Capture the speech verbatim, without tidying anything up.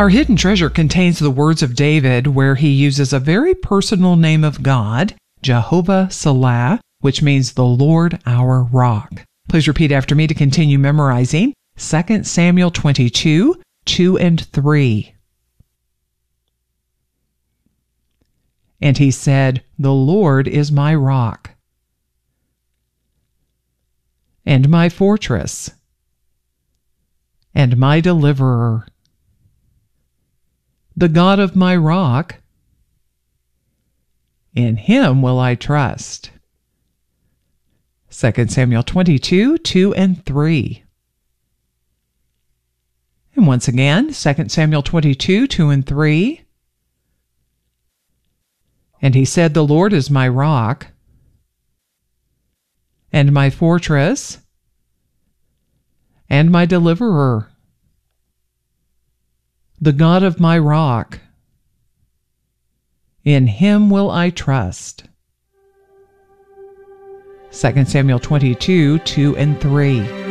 Our hidden treasure contains the words of David, where he uses a very personal name of God, Jehovah Salah, which means the Lord our rock. Please repeat after me to continue memorizing Second Samuel twenty-two, two and three. And he said, "The Lord is my rock, and my fortress, and my deliverer. The God of my rock, in him will I trust." Second Samuel twenty-two, two and three. And once again, Second Samuel twenty-two, two and three. And he said, "The Lord is my rock, and my fortress, and my deliverer. The God of my rock, in him will I trust." Second Samuel twenty-two, two and three.